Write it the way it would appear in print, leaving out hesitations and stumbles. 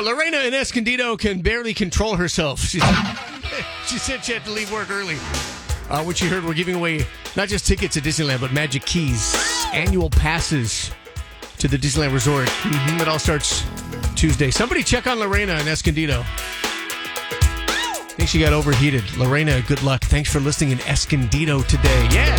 Lorena in Escondido can barely control herself. She said she had to leave work early. When she heard we're giving away not just tickets to Disneyland, but Magic Keys, annual passes to the Disneyland Resort. It all starts Tuesday. Somebody check on Lorena in Escondido. I think she got overheated. Lorena, good luck. Thanks for listening in Escondido today. Yeah.